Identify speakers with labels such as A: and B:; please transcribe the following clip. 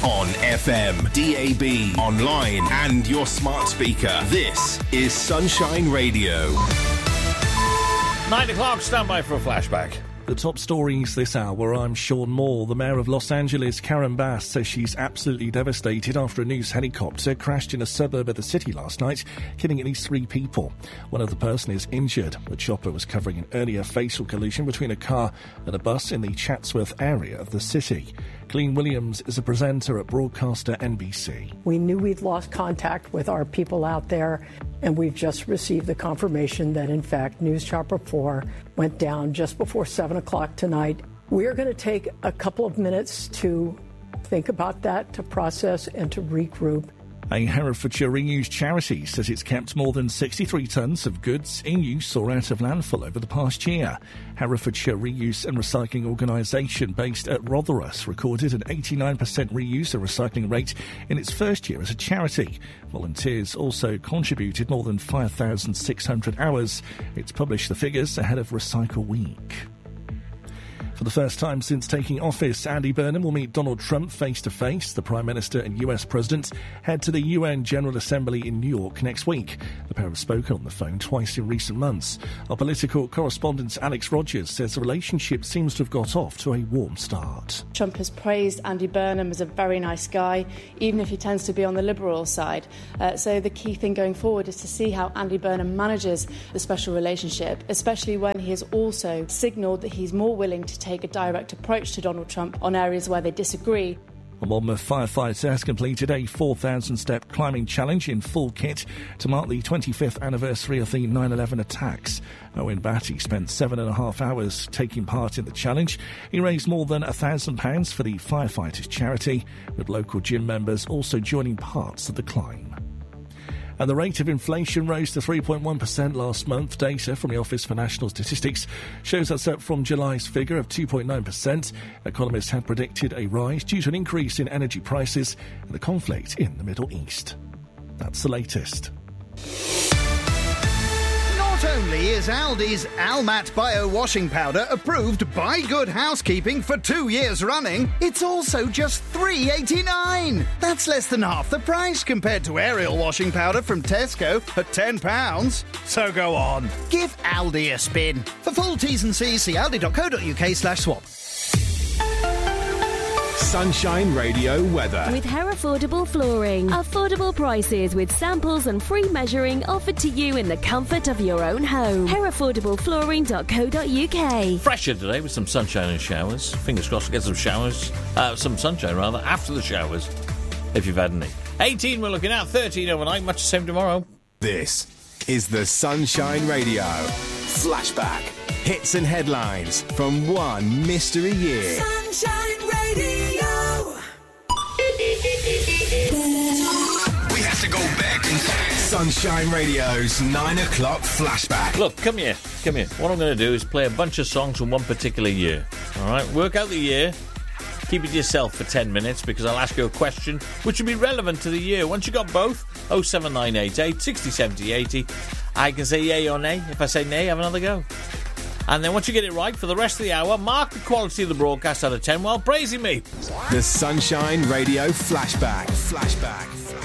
A: On FM, DAB, online and your smart speaker. This is Sunshine Radio.
B: 9 o'clock, stand by for a flashback.
C: The top stories this hour, I'm Sean Moore. The mayor of Los Angeles, Karen Bass, says she's absolutely devastated after a news helicopter crashed in a suburb of the city last night, killing at least 3 people. One other person is injured. The chopper was covering an earlier fatal collision between a car and a bus in the Chatsworth area of the city. Colleen Williams is a presenter at broadcaster NBC.
D: We knew we'd lost contact with our people out there, and we've just received the confirmation that, in fact, News Chopper 4 went down just before 7 o'clock tonight. We're going to take a couple of minutes to think about that, to process and to regroup.
C: A Herefordshire reuse charity says it's kept more than 63 tonnes of goods in use or out of landfill over the past year. Herefordshire Reuse and Recycling Organisation, based at Rotherham, recorded an 89% reuse and recycling rate in its first year as a charity. Volunteers also contributed more than 5,600 hours. It's published the figures ahead of Recycle Week. For the first time since taking office, Andy Burnham will meet Donald Trump face-to-face. The Prime Minister and US President head to the UN General Assembly in New York next week. The pair have spoken on the phone twice in recent months. Our political correspondent Alex Rogers says the relationship seems to have got off to a warm start.
E: Trump has praised Andy Burnham as a very nice guy, even if he tends to be on the Liberal side. So the key thing going forward is to see how Andy Burnham manages the special relationship, especially when he has also signalled that he's more willing to take a direct approach to Donald Trump on areas where they disagree.
C: A Monmouth firefighter has completed a 4,000-step climbing challenge in full kit to mark the 25th anniversary of the 9/11 attacks. Owen Batty spent 7.5 hours taking part in the challenge. He raised more than £1,000 for the firefighters' charity, with local gym members also joining parts of the climb. And the rate of inflation rose to 3.1% last month. Data from the Office for National Statistics shows that's up from July's figure of 2.9%. Economists had predicted a rise due to an increase in energy prices and the conflict in the Middle East. That's the latest.
F: Not only is Aldi's Almat Bio Washing Powder approved by Good Housekeeping for 2 years running, it's also just $3.89. That's less than half the price compared to Ariel washing powder from Tesco at £10. So go on, give Aldi a spin. For full T's and C's, see aldi.co.uk/swap.
A: Sunshine Radio weather.
G: With Herefordable Flooring. Affordable prices with samples and free measuring offered to you in the comfort of your own home. Herefordablepflooring.co.uk.
B: Fresher today with some sunshine and showers. Fingers crossed to get some showers. Some sunshine, rather, after the showers, if you've had any. 18 we're looking at, 13 overnight, much the same tomorrow.
A: This is the Sunshine Radio Flashback. Hits and headlines from one mystery year.
H: Sunshine Radio.
A: We have to go back in time. Sunshine Radio's 9 o'clock flashback.
B: Look, come here. What I'm going to do is play a bunch of songs from one particular year. All right, work out the year. Keep it to yourself for 10 minutes because I'll ask you a question which will be relevant to the year. Once you got both, 07988 60 70 80, I can say yay or nay. If I say nay, have another go. And then once you get it right, for the rest of the hour, mark the quality of the broadcast out of 10 while praising me.
A: The Sunshine Radio Flashback.